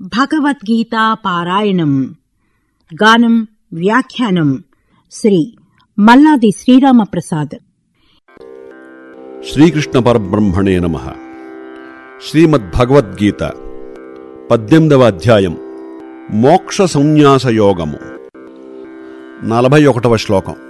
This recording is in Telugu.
భగవద్గీతా పారాయణం. గానం వ్యాఖ్యానం శ్రీ మల్లాది శ్రీరామప్రసాద్. శ్రీకృష్ణ పరబ్రహ్మణే నమః. శ్రీమద్భగవద్గీత 18వ అధ్యాయం మోక్ష సంన్యాస యోగము. 41వ శ్లోకం.